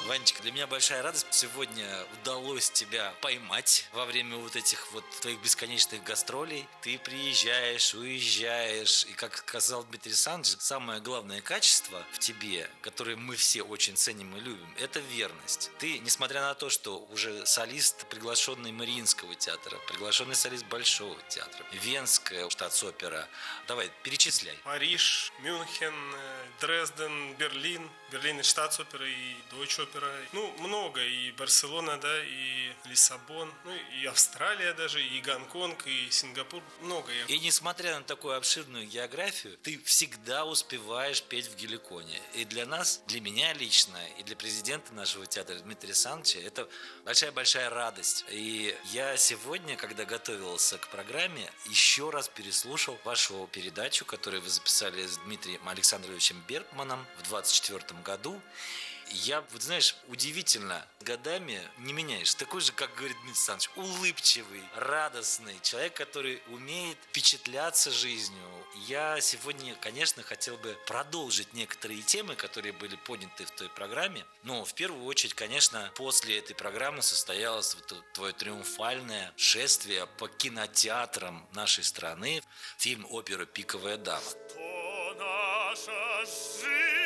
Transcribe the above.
Ванечка, для меня большая радость. Сегодня удалось тебя поймать во время вот этих вот твоих бесконечных гастролей. Ты приезжаешь, уезжаешь. И, как сказал Дмитрий Александрович, самое главное качество в тебе, которое мы все очень ценим и любим, это верность. Ты, несмотря на то, что уже солист, приглашенный Мариинского театра, приглашенный солист Большого театра, Венская штатс-опера. Давай, перечисляй. Париж, Мюнхен, Дрезден, Берлин. Берлин и штатс-опера, и Дойч-опера. Ну, много. И Барселона, да, и Лиссабон. Ну, и Австралия даже, и Гонконг, и Сингапур. Много. И несмотря на такую обширную географию, ты всегда успеваешь петь в Геликоне. И для нас, для меня лично, и для президента нашего театра Дмитрия Александровича, это большая-большая радость. И я сегодня, когда готовился к программе, еще раз переслушал вашу передачу, которую вы записали с Дмитрием Александровичем Бергманом в 24 году. Я, вот знаешь, удивительно, годами не меняешь. Такой же, как говорит Дмитрий Александрович, улыбчивый, радостный человек, который умеет впечатляться жизнью. Я сегодня, конечно, хотел бы продолжить некоторые темы, которые были подняты в той программе. Но в первую очередь, конечно, после этой программы состоялось вот твое триумфальное шествие по кинотеатрам нашей страны. Фильм «Опера «Пиковая дама». Что наша жизнь